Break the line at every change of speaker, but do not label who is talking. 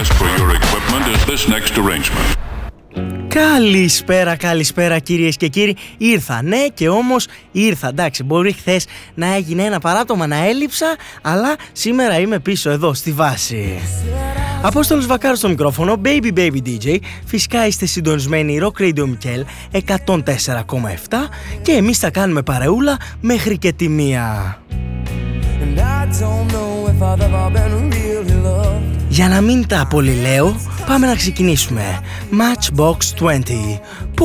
Καλησπέρα κυρίες και κύριοι. Ήρθα, ναι, και όμως ήρθα. Εντάξει, μπορεί χθες να έγινε ένα παράπτωμα, να έλειψα, αλλά σήμερα είμαι πίσω εδώ στη βάση. Απόστολος Βακάρος στο μικρόφωνο, Baby DJ. Φυσικά είστε συντονισμένοι Rock Radio Mikkel 104,7 και εμείς θα κάνουμε παρεούλα μέχρι και τη 1. Για να μην τα πολυλέω, πάμε να ξεκινήσουμε. Matchbox 20.